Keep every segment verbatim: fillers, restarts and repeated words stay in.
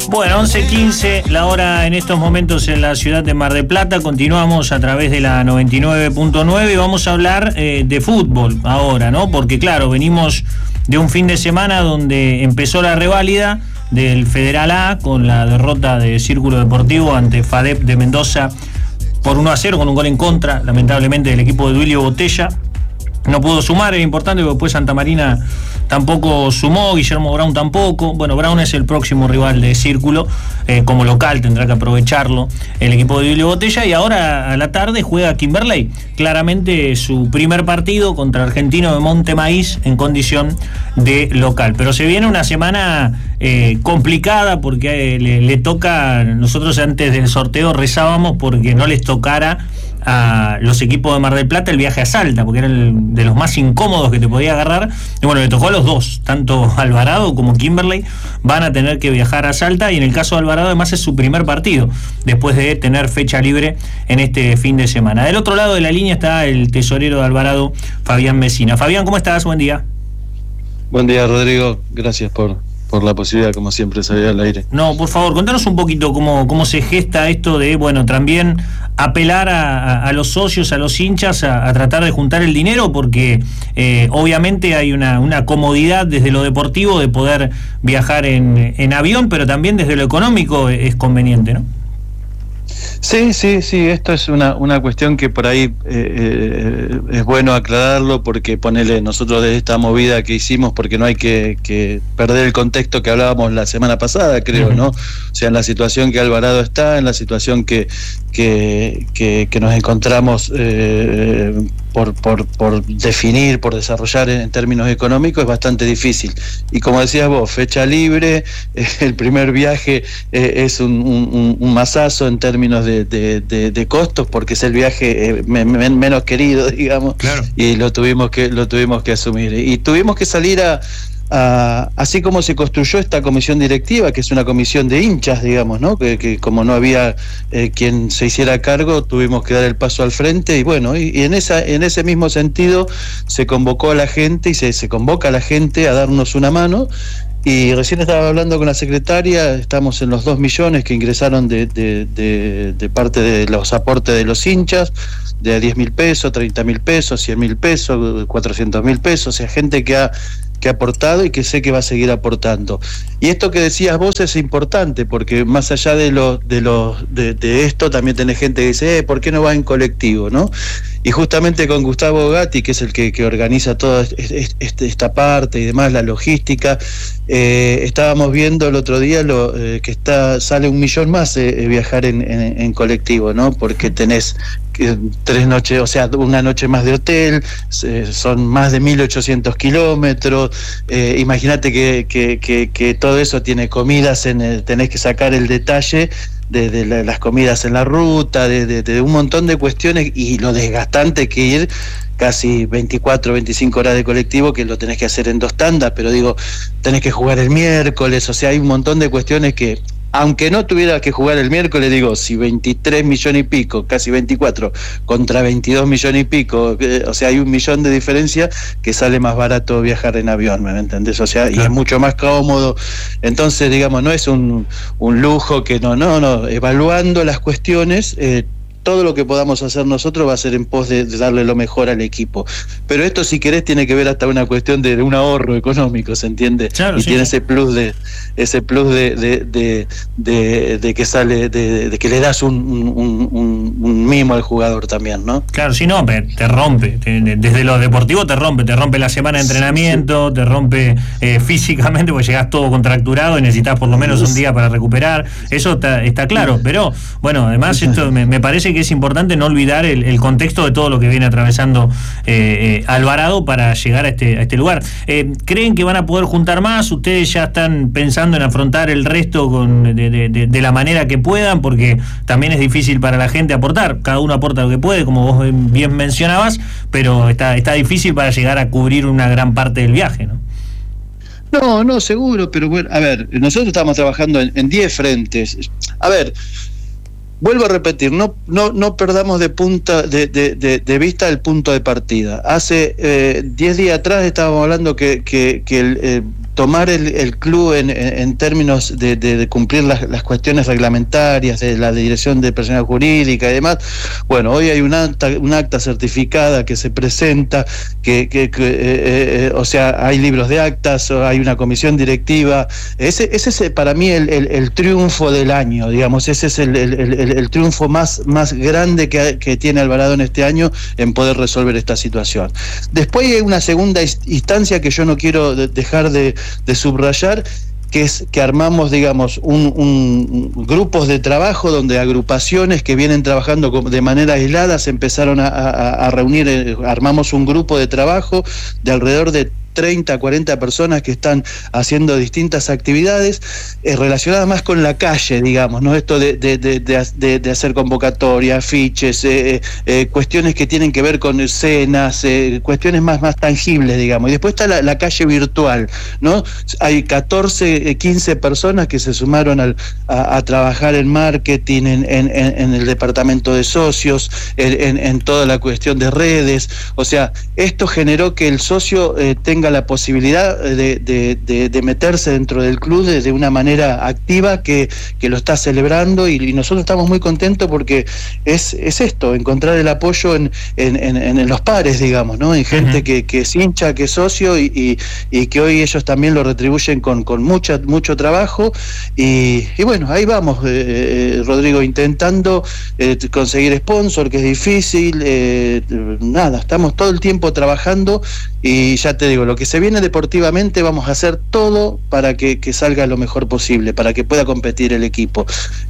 Bueno, once quince, la hora en estos momentos en la ciudad de Mar del Plata. Continuamos a través de la noventa y nueve punto nueve y vamos a hablar eh, de fútbol ahora, ¿no? Porque claro, venimos de un fin de semana donde empezó la reválida del Federal A con la derrota de Círculo Deportivo ante FADEP de Mendoza por uno a cero con un gol en contra, lamentablemente, del equipo de Duilio Botella. No pudo sumar, era importante, porque después Santa Marina tampoco sumó, Guillermo Brown tampoco. Bueno, Brown es el próximo rival de Círculo, eh, como local tendrá que aprovecharlo el equipo de Duilio Botella, y ahora a la tarde juega Kimberley, claramente su primer partido contra Argentino de Monte Maíz en condición de local. Pero se viene una semana eh, complicada porque eh, le, le toca, nosotros antes del sorteo rezábamos porque no les tocara a los equipos de Mar del Plata el viaje a Salta, porque era el de los más incómodos que te podía agarrar. Y bueno, le tocó a los dos, tanto Alvarado como Kimberley van a tener que viajar a Salta, y en el caso de Alvarado además es su primer partido después de tener fecha libre en este fin de semana. Del otro lado de la línea está el tesorero de Alvarado, Fabián Mesina. Fabián, ¿cómo estás? Buen día. Buen día, Rodrigo, gracias por por la posibilidad, como siempre, de salir al aire. No, por favor, contanos un poquito cómo, cómo se gesta esto de, bueno, también apelar a, a, a los socios, a los hinchas, a, a tratar de juntar el dinero, porque eh, obviamente hay una, una comodidad desde lo deportivo de poder viajar en, en avión, pero también desde lo económico es conveniente, ¿no? Sí, sí, sí, esto es una, una cuestión que por ahí eh, eh, es bueno aclararlo, porque ponele nosotros de esta movida que hicimos, porque no hay que, que perder el contexto que hablábamos la semana pasada, creo, uh-huh. ¿no? O sea, en la situación que Alvarado está, en la situación que, que, que, que nos encontramos eh, por, por, por definir, por desarrollar en, en términos económicos, es bastante difícil. Y como decías vos, fecha libre, eh, el primer viaje eh, es un, un, un masazo en términos de De, de, de, de costos, porque es el viaje eh, me, me, menos querido, digamos, claro. Y lo tuvimos que lo tuvimos que asumir, y tuvimos que salir a, a así como se construyó esta comisión directiva, que es una comisión de hinchas, digamos, ¿no? Que, que como no había eh, quien se hiciera cargo, tuvimos que dar el paso al frente, y bueno, y, y en esa en ese mismo sentido se convocó a la gente y se, se convoca a la gente a darnos una mano. Y recién estaba hablando con la secretaria, estamos en los dos millones que ingresaron de, de, de, de parte de los aportes de los hinchas, de diez mil pesos, treinta mil pesos, cien mil pesos, cuatrocientos mil pesos, o sea, gente que ha que ha aportado y que sé que va a seguir aportando. Y esto que decías vos es importante, porque más allá de lo, de lo, de, de esto, también tenés gente que dice, eh, ¿por qué no va en colectivo, no? Y justamente con Gustavo Gatti, que es el que, que organiza toda este, esta parte y demás, la logística, eh, estábamos viendo el otro día lo eh, que está sale un millón más eh, viajar en, en, en colectivo, ¿no? Porque tenés tres noches, o sea, una noche más de hotel, eh, son más de mil ochocientos kilómetros, eh, imagínate que, que, que, que todo eso tiene comidas, en el, tenés que sacar el detalle de, de la, las comidas en la ruta, de, de, de un montón de cuestiones, y lo desgastante que ir casi veinticuatro, veinticinco horas de colectivo, que lo tenés que hacer en dos tandas, pero digo, tenés que jugar el miércoles, o sea, hay un montón de cuestiones que, aunque no tuviera que jugar el miércoles, digo, si veintitrés millones y pico, casi veinticuatro, contra veintidós millones y pico, eh, o sea, hay un millón de diferencia, que sale más barato viajar en avión, ¿me entendés? O sea, claro. Y es mucho más cómodo. Entonces, digamos, no es un, un lujo que no, no, no, evaluando las cuestiones, eh, todo lo que podamos hacer nosotros va a ser en pos de, de darle lo mejor al equipo. Pero esto, si querés, tiene que ver hasta una cuestión de, de un ahorro económico, ¿se entiende? Claro, y sí, tiene sí. ese plus de ese plus de de, de, de, de que sale, de, de que le das un, un, un, un mimo al jugador también, ¿no? Claro, si no, te rompe. Te, desde lo deportivo te rompe. Te rompe la semana de entrenamiento, sí, sí. te rompe eh, físicamente, porque llegás todo contracturado y necesitas por lo menos un día para recuperar. Eso está, está claro. Pero, bueno, además esto me, me parece que es importante no olvidar el, el contexto de todo lo que viene atravesando eh, eh, Alvarado para llegar a este, a este lugar. Eh, ¿Creen que van a poder juntar más? ¿Ustedes ya están pensando en afrontar el resto con, de, de, de, de la manera que puedan? Porque también es difícil para la gente aportar. Cada uno aporta lo que puede, como vos bien mencionabas, pero está, está difícil para llegar a cubrir una gran parte del viaje, ¿no? No, no, seguro, pero bueno, a ver, nosotros estamos trabajando en diez frentes. A ver, vuelvo a repetir, no no no perdamos de punta de, de, de, de vista el punto de partida. Hace diez eh, días atrás estábamos hablando que, que, que el, eh, tomar el, el club en, en, en términos de, de, de cumplir las, las cuestiones reglamentarias, de la dirección de personal jurídica y demás. Bueno, hoy hay un acta, un acta certificada que se presenta, que, que, que eh, eh, o sea, hay libros de actas, hay una comisión directiva. Ese, ese es para mí el, el, el triunfo del año, digamos, ese es el, el, el, el triunfo más, más grande que, que tiene Alvarado en este año en poder resolver esta situación. Después hay una segunda instancia que yo no quiero dejar de, de subrayar, que es que armamos, digamos, un, un, un grupos de trabajo donde agrupaciones que vienen trabajando de manera aislada se empezaron a, a, a reunir, armamos un grupo de trabajo de alrededor de treinta, cuarenta personas que están haciendo distintas actividades eh, relacionadas más con la calle, digamos, ¿no? Esto de, de, de, de, de hacer convocatoria, afiches, eh, eh, cuestiones que tienen que ver con escenas, eh, cuestiones más, más tangibles, digamos. Y después está la, la calle virtual, ¿no? Hay catorce, quince personas que se sumaron al, a, a trabajar en marketing, en, en, en el departamento de socios, en, en, en toda la cuestión de redes. O sea, esto generó que el socio eh, tenga la posibilidad de, de, de, de meterse dentro del club de, de una manera activa que, que lo está celebrando y, y nosotros estamos muy contentos porque es, es esto, encontrar el apoyo en, en, en, en los pares, digamos, ¿no? En gente uh-huh. que, que es hincha, que es socio y, y, y que hoy ellos también lo retribuyen con, con mucha, mucho trabajo y, y bueno, ahí vamos, eh, Rodrigo, intentando eh, conseguir sponsor, que es difícil, eh, nada, estamos todo el tiempo trabajando y ya te digo, lo que se viene deportivamente vamos a hacer todo para que, que salga lo mejor posible, para que pueda competir el equipo,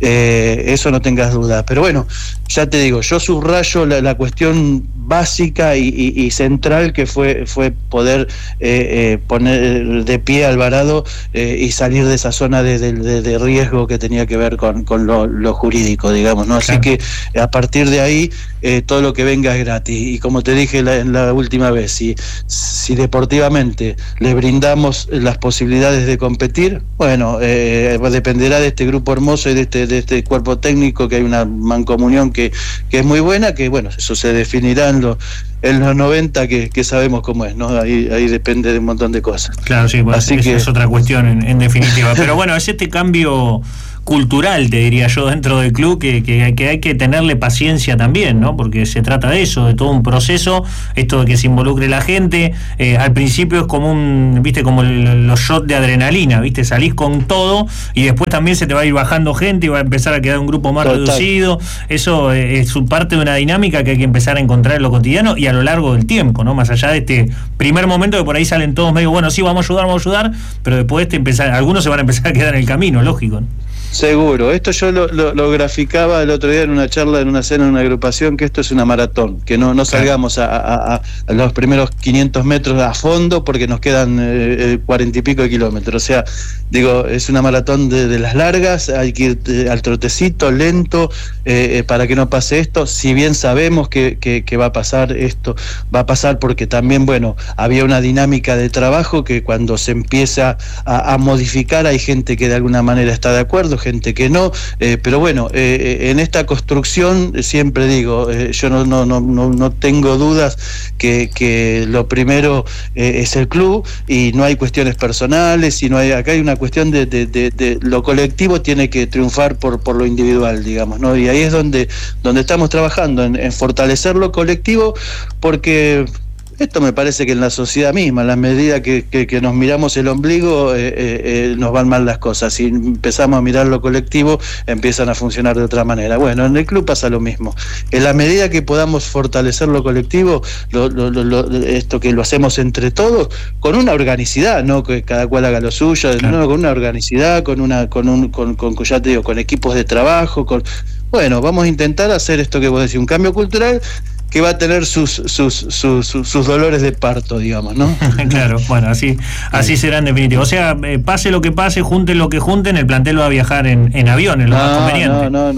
eh, eso no tengas duda, pero bueno, ya te digo, yo subrayo la, la cuestión básica y, y, y central que fue, fue poder eh, eh, poner de pie a Alvarado eh, y salir de esa zona de, de, de riesgo que tenía que ver con, con lo, lo jurídico, digamos, ¿no? Así claro. que a partir de ahí eh, todo lo que venga es gratis y como te dije la, la última vez, si, si deportivamente le brindamos las posibilidades de competir, bueno, eh, dependerá de este grupo hermoso y de este, de este cuerpo técnico, que hay una mancomunión que, que es muy buena, que bueno, eso se definirá en los, en los noventa, que, que sabemos cómo es, ¿no? Ahí, ahí depende de un montón de cosas. Claro, sí, pues así esa que es otra cuestión en, en definitiva. Pero bueno, es este cambio cultural, te diría yo, dentro del club, que, que, que hay que tenerle paciencia también, ¿no? Porque se trata de eso, de todo un proceso, esto de que se involucre la gente. Eh, al principio es como un, viste, como el, los shots de adrenalina, viste, salís con todo y después también se te va a ir bajando gente y va a empezar a quedar un grupo más Total. reducido. Eso es parte de una dinámica que hay que empezar a encontrar en lo cotidiano y a lo largo del tiempo, ¿no? Más allá de este primer momento que por ahí salen todos medio, bueno, sí, vamos a ayudar, vamos a ayudar, pero después te empezar, algunos se van a empezar a quedar en el camino, lógico, ¿no? Seguro, esto yo lo, lo, lo graficaba el otro día en una charla, en una cena, en una agrupación, que esto es una maratón, que no, no salgamos a, a, a los primeros quinientos metros a fondo porque nos quedan eh, cuarenta y pico de kilómetros, o sea, digo, es una maratón de, de las largas, hay que ir eh, al trotecito, lento, eh, eh, para que no pase esto, si bien sabemos que, que, que va a pasar esto, va a pasar porque también, bueno, había una dinámica de trabajo que cuando se empieza a, a modificar hay gente que de alguna manera está de acuerdo, gente que no, eh, pero bueno, eh, en esta construcción siempre digo, eh, yo no, no, no, no tengo dudas que, que lo primero eh, es el club y no hay cuestiones personales, y no hay, acá hay una cuestión de, de, de, de lo colectivo tiene que triunfar por, por lo individual, digamos, ¿no? Y ahí es donde, donde estamos trabajando, en, en fortalecer lo colectivo, porque esto me parece que en la sociedad misma, en la medida que, que, que nos miramos el ombligo, eh, eh, nos van mal las cosas. Si empezamos a mirar lo colectivo, empiezan a funcionar de otra manera. Bueno, en el club pasa lo mismo. En la medida que podamos fortalecer lo colectivo, lo, lo, lo, esto que lo hacemos entre todos, con una organicidad, no que cada cual haga lo suyo, claro. no, con una organicidad, con una, con un, con, con, ya te digo, con equipos de trabajo, con bueno, vamos a intentar hacer esto que vos decís, un cambio cultural que va a tener sus sus, sus, sus, sus dolores de parto, digamos, ¿no? Claro, bueno, así así será en definitiva. O sea, eh, pase lo que pase, junten lo que junten, el plantel va a viajar en, en avión, es lo no, más conveniente. No, no, no.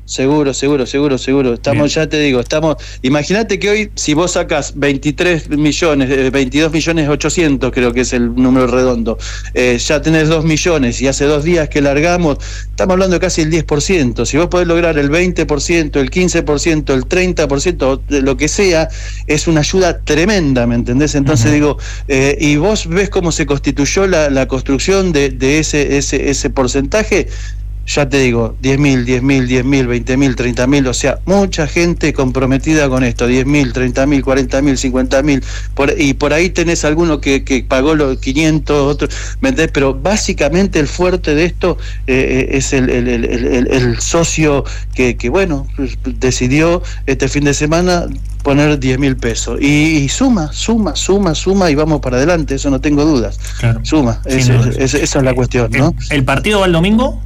seguro, seguro, seguro, seguro. Estamos, bien. Ya te digo, estamos. Imagínate que hoy, si vos sacás veintitrés millones, veintidós millones ochocientos, creo que es el número redondo, eh, ya tenés dos millones y hace dos días que largamos, estamos hablando de casi el diez por ciento. Si vos podés lograr el veinte por ciento, el quince por ciento, el treinta por ciento, lo que sea, es una ayuda tremenda, ¿me entendés? Entonces uh-huh. digo, eh, y vos ves cómo se constituyó la, la construcción de, de ese, ese, ese porcentaje. Ya te digo, diez mil, diez mil, diez mil, veinte mil, treinta mil, o sea, mucha gente comprometida con esto, diez mil, treinta mil, cuarenta mil, cincuenta mil, y por ahí tenés alguno que, que pagó los quinientos, otro, ¿me entendés? Pero básicamente el fuerte de esto eh, es el, el, el, el, el socio que, que, bueno, decidió este fin de semana poner diez mil pesos, y, y suma, suma, suma, suma, y vamos para adelante, eso no tengo dudas. Claro. Suma, eso, dudas. Es, esa es la cuestión, ¿no? ¿El, el partido va el domingo?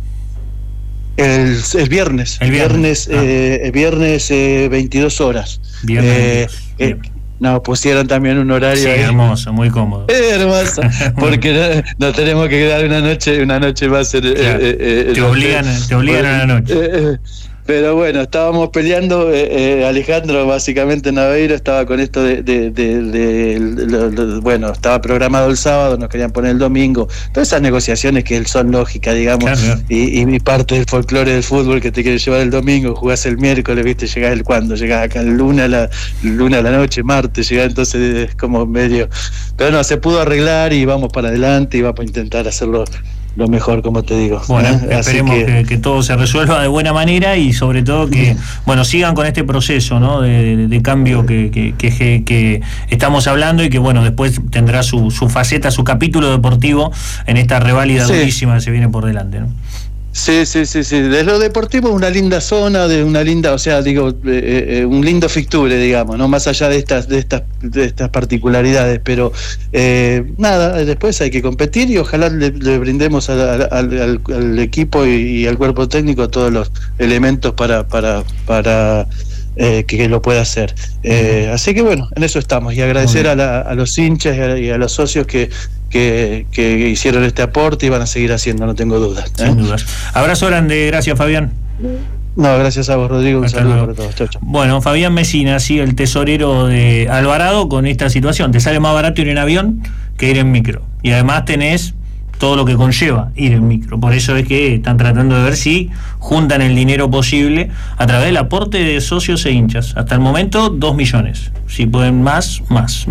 El, el viernes, el viernes, viernes, ah. eh, el viernes eh, veintidós horas. Viernes, eh, eh, no, pusieron también un horario. Sí, ahí. Hermoso, muy cómodo. Eh, hermoso, porque no, no tenemos que quedar una noche, una noche más. En, claro. eh, eh, te, obligan, eh, te obligan a la noche. Eh, eh, Pero bueno, estábamos peleando, eh, eh, Alejandro, básicamente Naveiro estaba con esto de, de, de, de, de, de, de, bueno, estaba programado el sábado, nos querían poner el domingo, todas esas negociaciones que son lógicas, digamos, claro. y, y parte del folclore del fútbol que te quiere llevar el domingo, jugás el miércoles, viste, llegás el cuándo, llegás acá el lunes a la, lunes a la noche, martes, llegás, entonces es como medio, pero no, se pudo arreglar y vamos para adelante y vamos a intentar hacerlo lo mejor, como te digo. Bueno, ¿eh? Esperemos que... Que, que todo se resuelva de buena manera y sobre todo que, bueno, sigan con este proceso, ¿no? de, de, de cambio que, que, que, que estamos hablando y que, bueno, después tendrá su, su faceta, su capítulo deportivo en esta reválida sí. durísima que se viene por delante, ¿no? Sí, sí, sí, sí. De lo deportivo, una linda zona, de una linda, o sea, digo, eh, eh, un lindo fixture, digamos, no más allá de estas, de estas, de estas particularidades, pero eh, nada, después hay que competir y ojalá le, le brindemos al, al, al, al equipo y, y al cuerpo técnico todos los elementos para, para, para eh, que, que lo pueda hacer. Eh, así que bueno, en eso estamos y agradecer a, la, a los hinchas y a, y a los socios que Que, que hicieron este aporte y van a seguir haciendo, no tengo dudas. ¿eh? Sin dudas. Abrazo grande, gracias Fabián. No, gracias a vos, Rodrigo, un Hasta saludo luego. para todos. Chau, chau. Bueno, Fabián Mesina, sí, el tesorero de Alvarado, con esta situación. Te sale más barato ir en avión que ir en micro. Y además tenés todo lo que conlleva ir en micro. Por eso es que están tratando de ver si juntan el dinero posible a través del aporte de socios e hinchas. Hasta el momento, dos millones. Si pueden más, más.